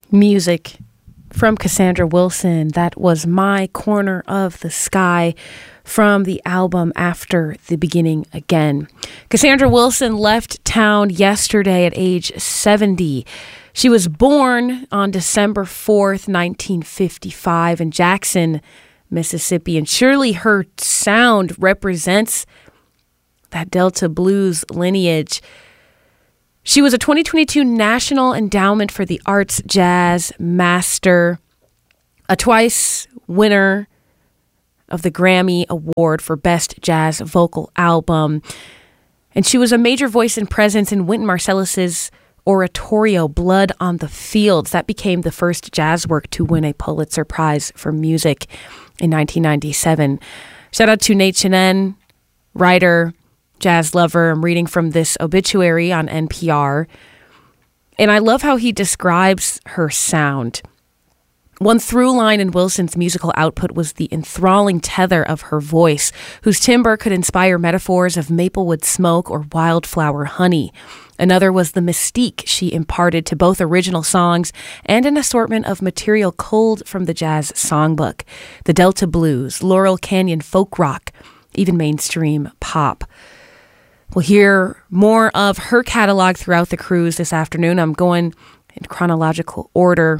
Music from Cassandra Wilson. That was My Corner of the Sky from the album After the Beginning Again. Cassandra Wilson left town yesterday at age 70. She was born on December 4th, 1955 in Jackson, Mississippi, and surely her sound represents that Delta blues lineage. She was a 2022 National Endowment for the Arts Jazz Master, a twice winner of the Grammy Award for Best Jazz Vocal Album. And she was a major voice and presence in Wynton Marsalis's oratorio, Blood on the Fields. That became the first jazz work to win a Pulitzer Prize for Music in 1997. Shout out to Nate Chinen, writer, jazz lover. I'm reading from this obituary on NPR. And I love how he describes her sound. One through line in Wilson's musical output was the enthralling tether of her voice, whose timbre could inspire metaphors of maplewood smoke or wildflower honey. Another was the mystique she imparted to both original songs and an assortment of material culled from the jazz songbook, the Delta blues, Laurel Canyon folk rock, even mainstream pop. We'll hear more of her catalog throughout the cruise this afternoon. I'm going in chronological order.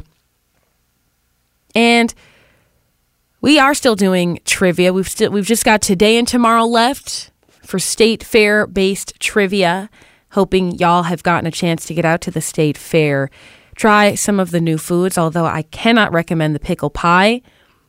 And we are still doing trivia. We've just got today and tomorrow left for State Fair-based trivia. Hoping y'all have gotten a chance to get out to the State Fair. Try some of the new foods, although I cannot recommend the pickle pie.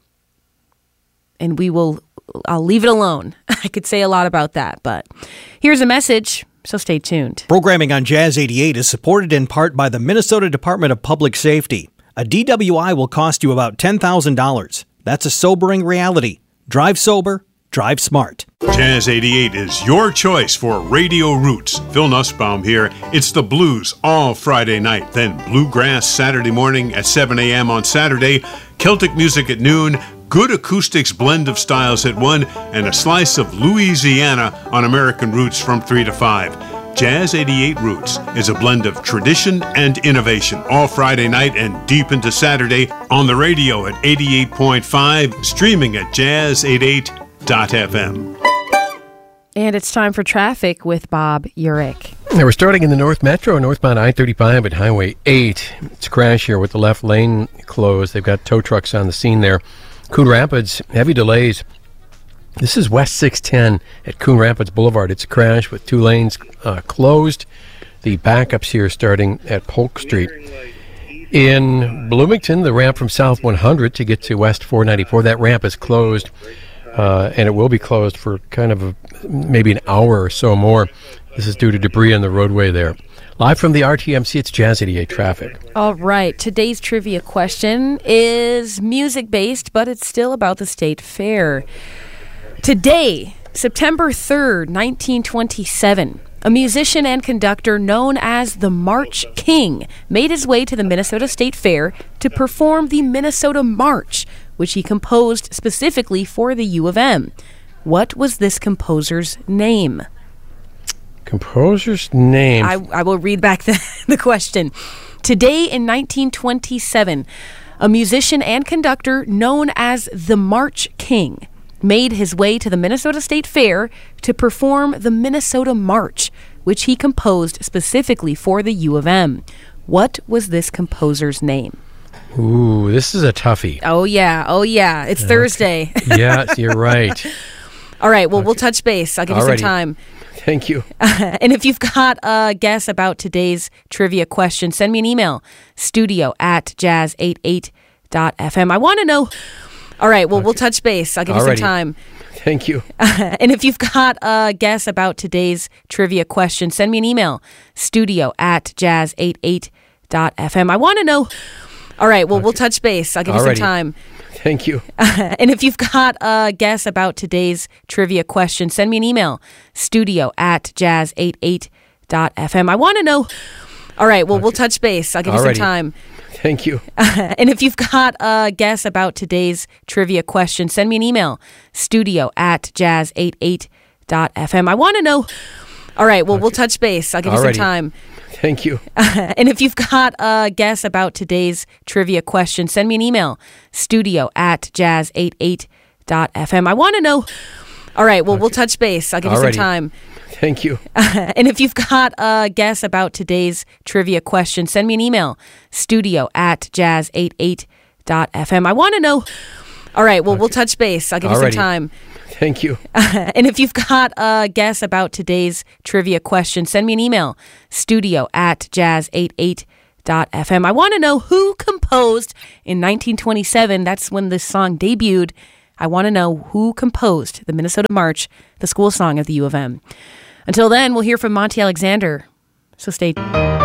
And I'll leave it alone. I could say a lot about that, but here's a message, so stay tuned. Programming on Jazz 88 is supported in part by the Minnesota Department of Public Safety. A DWI will cost you about $10,000. That's a sobering reality. Drive sober, drive smart. Jazz 88 is your choice for Radio Roots. Phil Nussbaum here. It's the blues all Friday night, then bluegrass Saturday morning at 7 a.m. on Saturday, Celtic music at noon, good acoustics blend of styles at 1, and a slice of Louisiana on American Roots from 3 to 5. Jazz 88 Roots is a blend of tradition and innovation all Friday night and deep into Saturday on the radio at 88.5, streaming at jazz88.fm. And it's time for traffic with Bob Urich. Now we're starting in the North Metro, northbound I-35 at Highway 8. It's a crash here with the left lane closed. They've got tow trucks on the scene there. Coon Rapids, heavy delays. This is West 610 at Coon Rapids Boulevard. It's a crash with two lanes closed. The backups here starting at Polk Street. In Bloomington, the ramp from South 100 to get to West 494, that ramp is closed, and it will be closed for kind of maybe an hour or so more. This is due to debris on the roadway there. Live from the RTMC, it's Jazz 88 traffic. All right, today's trivia question is music-based, but it's still about the State Fair. Today, September 3rd, 1927, a musician and conductor known as the March King made his way to the Minnesota State Fair to perform the Minnesota March, which he composed specifically for the U of M. What was this composer's name? Composer's name? I will read back the question. Today in 1927, a musician and conductor known as the March King made his way to the Minnesota State Fair to perform the Minnesota March, which he composed specifically for the U of M. What was this composer's name? Ooh, this is a toughie. Oh, yeah. It's Thursday. Yes, you're right. All right, well, we'll touch base. I'll give you some time. Thank you. And if you've got a guess about today's trivia question, send me an email, studio@jazz88.fm. I want to know... All right, well, we'll touch base. I'll give you some time. Thank you. And if you've got a guess about today's trivia question, send me an email, studio@jazz88.fm. I want to know... All right, well, we'll touch base. I'll give you some time. Thank you. And if you've got a guess about today's trivia question, send me an email, studio@jazz88.fm. I want to know... All right, well, we'll touch base. I'll give you some time. Thank you. And if you've got a guess about today's trivia question, send me an email, studio@jazz88.fm. I want to know... All right, well, we'll touch base. I'll give you some time. Thank you. And if you've got a guess about today's trivia question, send me an email, studio@jazz88.fm. I want to know. All right, well, we'll touch base. I'll give you some time. Thank you. And if you've got a guess about today's trivia question, send me an email, studio@jazz88.fm. I want to know. All right, well, we'll touch base. I'll give you some time. Thank you. And if you've got a guess about today's trivia question, send me an email, studio@jazz88.fm. I want to know who composed in 1927. That's when this song debuted. I want to know who composed the Minnesota March, the school song of the U of M. Until then, we'll hear from Monty Alexander. So stay tuned.